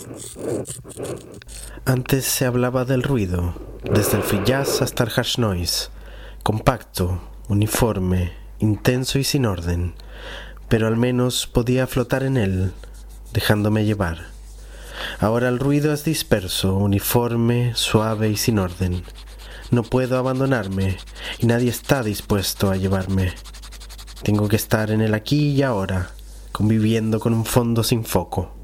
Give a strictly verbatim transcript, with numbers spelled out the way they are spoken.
Antes se hablaba del ruido, desde el free jazz hasta el harsh noise, compacto, uniforme, intenso y sin orden, pero al menos podía flotar en él, dejándome llevar. Ahora el ruido es disperso, uniforme, suave y sin orden. No puedo abandonarme y nadie está dispuesto a llevarme. Tengo que estar en el aquí y ahora, conviviendo con un fondo sin foco.